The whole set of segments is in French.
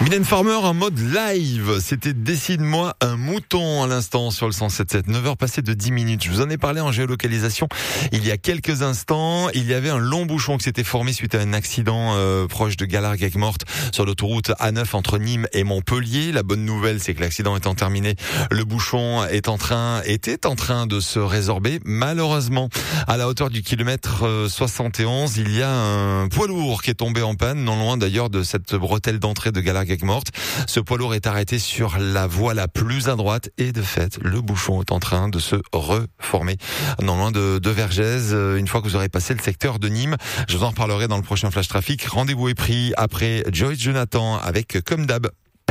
Mylène Farmer en mode live, c'était Décide-moi un mouton à l'instant sur le 107.7, 9h passées de 10 minutes. Je vous en ai parlé en géolocalisation il y a quelques instants. Il y avait un long bouchon qui s'était formé suite à un accident proche de Galarguec-Morte sur l'autoroute A9 entre Nîmes et Montpellier. La bonne nouvelle, c'est que l'accident étant terminé, le bouchon était en train de se résorber. Malheureusement, à la hauteur du kilomètre 71, il y a un poids lourd qui est tombé en panne, non loin d'ailleurs de cette bretelle d'entrée de Galarguec-Morte. Ce poids lourd est arrêté sur la voie la plus à droite et de fait, le bouchon est en train de se reformer non loin de Vergès. Une fois que vous aurez passé le secteur de Nîmes, je vous en reparlerai dans le prochain Flash Trafic. Rendez-vous est pris après Joyce Jonathan avec Comme d'hab.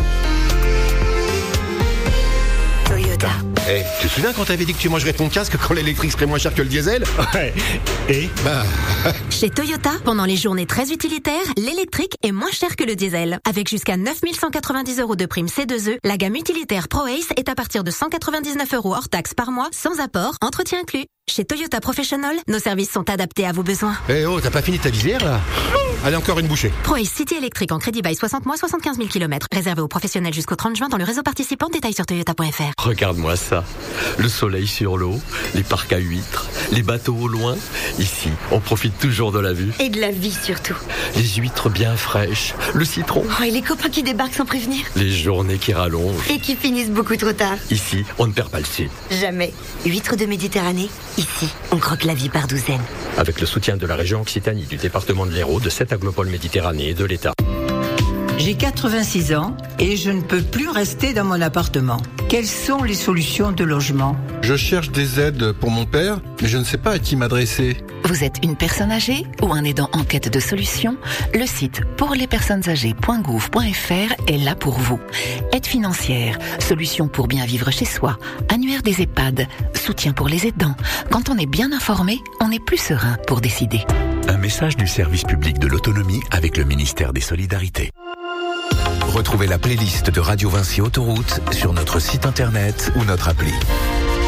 Hey, tu te souviens quand t'avais dit que tu mangerais ton casque quand l'électrique serait moins cher que le diesel? Ouais. Et Chez Toyota, pendant les journées très utilitaires, l'électrique est moins cher que le diesel. Avec jusqu'à 9 190 € de prime C2E, la gamme utilitaire ProAce est à partir de 199 € hors taxe par mois, sans apport, entretien inclus. Chez Toyota Professional, nos services sont adaptés à vos besoins. Eh oh, t'as pas fini ta visière là? Allez, encore une bouchée. ProAce City électrique en crédit bail 60 mois, 75 000 km. Réservé aux professionnels jusqu'au 30 juin dans le réseau participant. Détails sur toyota.fr. Regarde-moi ça. Le soleil sur l'eau, les parcs à huîtres, les bateaux au loin. Ici, on profite toujours de la vue. Et de la vie surtout. Les huîtres bien fraîches, le citron. Oh, et les copains qui débarquent sans prévenir. Les journées qui rallongent. Et qui finissent beaucoup trop tard. Ici, on ne perd pas le sud. Jamais. Huîtres de Méditerranée, ici, on croque la vie par douzaines. Avec le soutien de la région Occitanie, du département de l'Hérault, de 7 aglopoles Méditerranée et de l'État. J'ai 86 ans et je ne peux plus rester dans mon appartement. Quelles sont les solutions de logement ? Je cherche des aides pour mon père, mais je ne sais pas à qui m'adresser. Vous êtes une personne âgée ou un aidant en quête de solutions ? Le site pourlespersonnesâgées.gouv.fr est là pour vous. Aide financière, solutions pour bien vivre chez soi, annuaire des EHPAD, soutien pour les aidants. Quand on est bien informé, on est plus serein pour décider. Un message du service public de l'autonomie avec le ministère des Solidarités. Retrouvez la playlist de Radio Vinci Autoroute sur notre site internet ou notre appli.